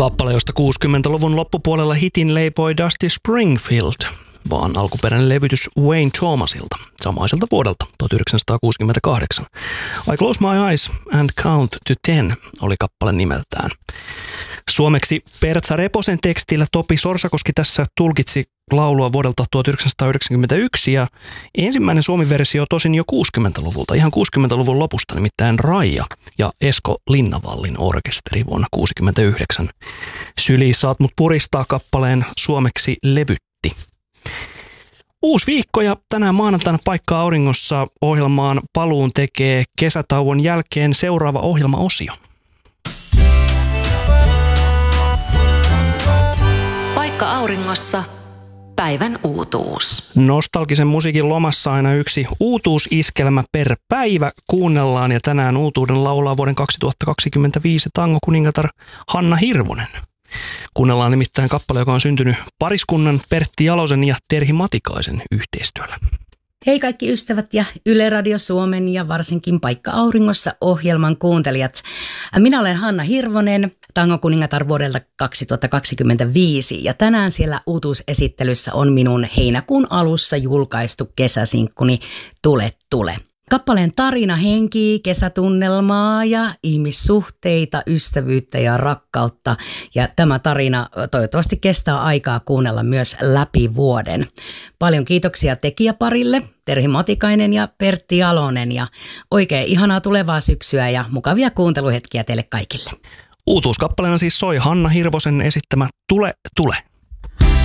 Kappale, josta 60-luvun loppupuolella hitin leipoi Dusty Springfield, vaan alkuperäinen levytys Wayne Thomasilta, samaiselta vuodelta 1968. I Close My Eyes and Count to Ten oli kappale nimeltään. Suomeksi Pertsa Reposen tekstillä Topi Sorsakoski tässä tulkitsi laulua vuodelta 1991 ja ensimmäinen suomiversio tosin jo 60-luvulta, ihan 60-luvun lopusta, nimittäin Raija ja Esko Linnavallin orkesteri vuonna 1969. Syli saat mut puristaa kappaleen suomeksi levytti. Uusi viikko ja tänään maanantaina Paikka auringossa ohjelmaan paluun tekee kesätauon jälkeen seuraava ohjelmaosio. Paikka auringossa. Päivän uutuus. Nostalgisen musiikin lomassa aina yksi uutuusiskelmä per päivä kuunnellaan ja tänään uutuuden laulaa vuoden 2025 tangokuningatar Hanna Hirvonen. Kuunnellaan nimittäin kappale, joka on syntynyt pariskunnan Pertti Jalosen ja Terhi Matikaisen yhteistyöllä. Hei kaikki ystävät ja Yle Radio Suomen ja varsinkin Paikka auringossa ohjelman kuuntelijat. Minä olen Hanna Hirvonen, tangokuningatar vuodelta 2025 ja tänään siellä uutuusesittelyssä on minun heinäkuun alussa julkaistu kesäsinkkuni Tule tule. Kappaleen tarina henkii kesätunnelmaa ja ihmissuhteita, ystävyyttä ja rakkautta. Ja tämä tarina toivottavasti kestää aikaa kuunnella myös läpi vuoden. Paljon kiitoksia tekijäparille, Terhi Matikainen ja Pertti Jalonen. Ja oikein ihanaa tulevaa syksyä ja mukavia kuunteluhetkiä teille kaikille. Uutuuskappaleena siis soi Hanna Hirvosen esittämä Tule tule.